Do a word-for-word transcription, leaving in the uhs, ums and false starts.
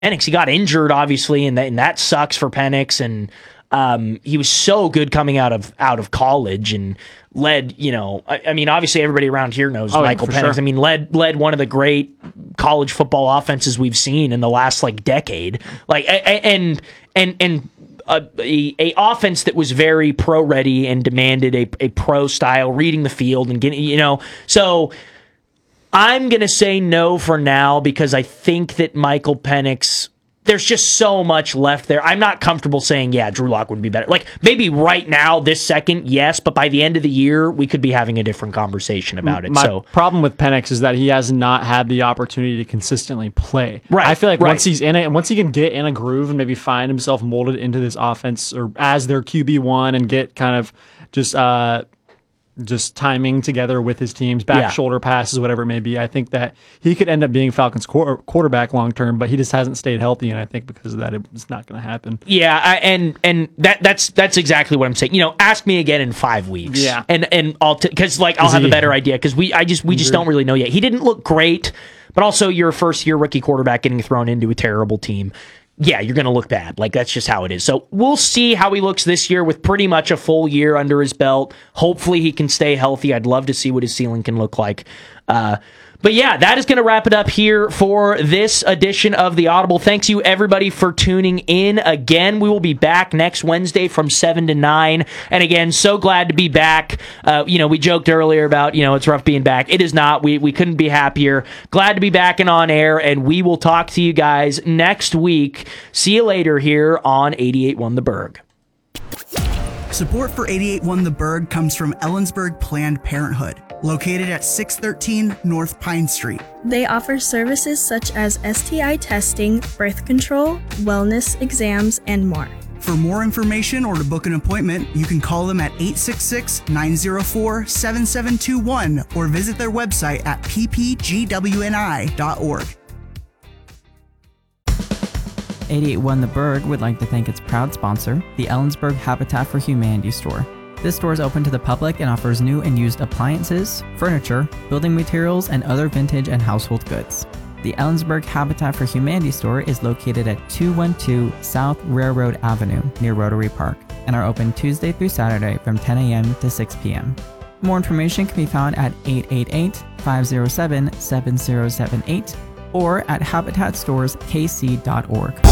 Penix. He got injured, obviously, and that, and that sucks for Penix. And um, he was so good coming out of out of college and led, you know, I, I mean, obviously everybody around here knows oh, Michael yeah, Penix. Sure. I mean, led led one of the great college football offenses we've seen in the last like decade. Like and and and a, a, a offense that was very pro ready and demanded a a pro style, reading the field and getting, you know, so. I'm going to say no for now because I think that Michael Penix, there's just so much left there. I'm not comfortable saying, yeah, Drew Lock would be better. Like, maybe right now, this second, yes, but by the end of the year, we could be having a different conversation about it. My so problem with Penix is that he has not had the opportunity to consistently play. Right, I feel like right. once he's in it, and once he can get in a groove and maybe find himself molded into this offense or as their Q B one and get kind of just... uh just timing together with his teams, back Yeah. shoulder passes, whatever it may be. I think that he could end up being Falcons qu- quarterback long term, but he just hasn't stayed healthy, and I think because of that, it's not going to happen. Yeah, I, and and that that's that's exactly what I'm saying. You know, ask me again in five weeks. Yeah, and and I'll because t- like I'll Is have he, a better idea because we I just we just don't really know yet. He didn't look great, but also you're a first year rookie quarterback getting thrown into a terrible team. Yeah, you're going to look bad. Like, that's just how it is. So we'll see how he looks this year with pretty much a full year under his belt. Hopefully he can stay healthy. I'd love to see what his ceiling can look like. Uh, but yeah, that is going to wrap it up here for this edition of The Audible. Thanks you, everybody, for tuning in. Again, we will be back next Wednesday from seven to nine. And again, so glad to be back. Uh, you know, we joked earlier about, you know, it's rough being back. It is not. We, we couldn't be happier. Glad to be back and on air, and we will talk to you guys next week. See you later here on eighty-eight point one The Berg. Support for eighty-eight point one The Berg comes from Ellensburg Planned Parenthood, located at six thirteen North Pine Street. They offer services such as S T I testing, birth control, wellness exams, and more. For more information or to book an appointment, you can call them at eight six six, nine zero four, seven seven two one or visit their website at p p g w n i dot org. eighty-eight point one The Berg would like to thank its proud sponsor, the Ellensburg Habitat for Humanity store. This store is open to the public and offers new and used appliances, furniture, building materials, and other vintage and household goods. The Ellensburg Habitat for Humanity store is located at two twelve South Railroad Avenue near Rotary Park and are open Tuesday through Saturday from ten a.m. to six p.m. More information can be found at eight eight eight, five zero seven, seven zero seven eight or at habitat stores k c dot org.